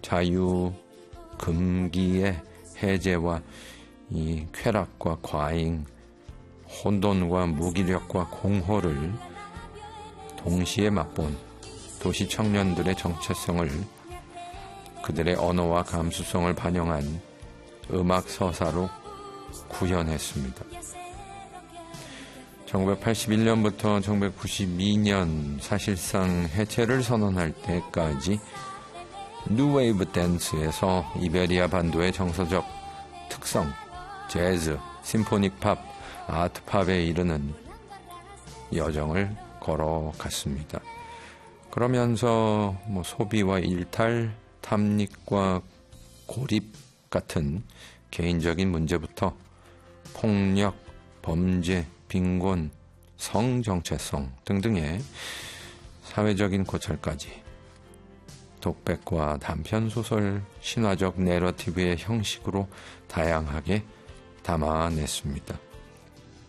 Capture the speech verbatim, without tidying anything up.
자유, 금기의 해제와 이 쾌락과 과잉, 혼돈과 무기력과 공허를 동시에 맛본 도시 청년들의 정체성을 그들의 언어와 감수성을 반영한 음악 서사로 구현했습니다. 천구백팔십일 년부터 천구백구십이 년 사실상 해체를 선언할 때까지 뉴웨이브 댄스에서 이베리아 반도의 정서적 특성, 재즈, 심포닉 팝, 아트팝에 이르는 여정을 걸어갔습니다. 그러면서 뭐 소비와 일탈, 탐닉과 고립 같은 개인적인 문제부터 폭력, 범죄, 빈곤, 성정체성 등등의 사회적인 고찰까지 독백과 단편소설, 신화적 내러티브의 형식으로 다양하게 담아냈습니다.